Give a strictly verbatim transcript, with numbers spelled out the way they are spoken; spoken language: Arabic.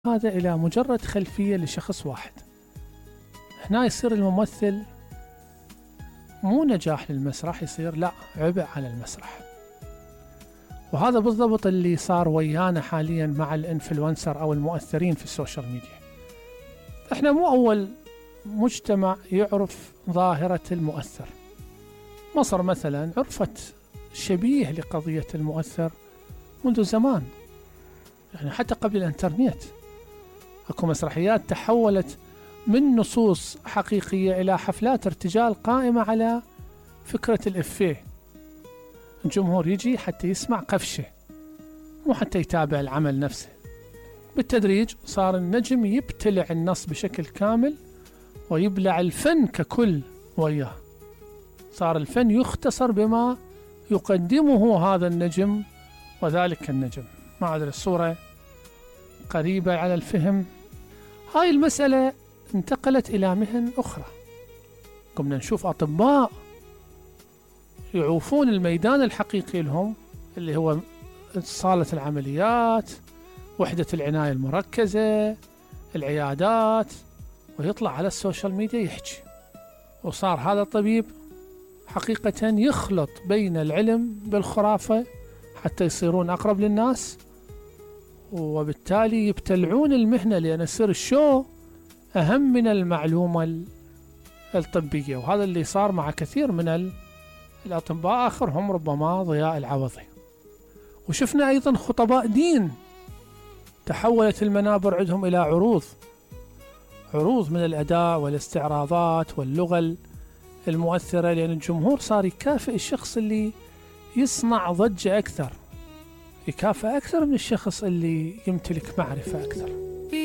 هذا إلى مجرد خلفية لشخص واحد. هنا يصير الممثل مو نجاح للمسرح، يصير لا عبء على المسرح. وهذا بالضبط اللي صار ويانا حاليا مع الانفلونسر أو المؤثرين في السوشيال ميديا. احنا مو أول مجتمع يعرف ظاهرة المؤثر. مصر مثلا عرفت شبيه لقضية المؤثر منذ زمان، يعني حتى قبل الانترنت اكو مسرحيات تحولت من نصوص حقيقية إلى حفلات ارتجال قائمة على فكرة الإفيه. الجمهور يجي حتى يسمع قفشة، مو حتى يتابع العمل نفسه. بالتدريج صار النجم يبتلع النص بشكل كامل ويبلع الفن ككل وياه. صار الفن يختصر بما يقدمه هذا النجم وذلك النجم. ما أدري الصورة قريبة على الفهم. هاي المسألة انتقلت إلى مهن أخرى. قمنا نشوف أطباء يعوفون الميدان الحقيقي لهم اللي هو صالة العمليات، وحدة العناية المركزة، العيادات، ويطلع على السوشيال ميديا يحكي. وصار هذا الطبيب حقيقة يخلط بين العلم بالخرافة حتى يصيرون أقرب للناس، وبالتالي يبتلعون المهنة لأن يصير الشو أهم من المعلومة الطبية. وهذا اللي صار مع كثير من الأطباء، آخرهم ربما ضياء العوضي. وشفنا أيضا خطباء دين تحولت المنابر عندهم إلى عروض عروض من الأداء والاستعراضات واللغة المؤثرة، لأن الجمهور صار يكافئ الشخص اللي يصنع ضجة أكثر، يكافئ أكثر من الشخص اللي يمتلك معرفة أكثر.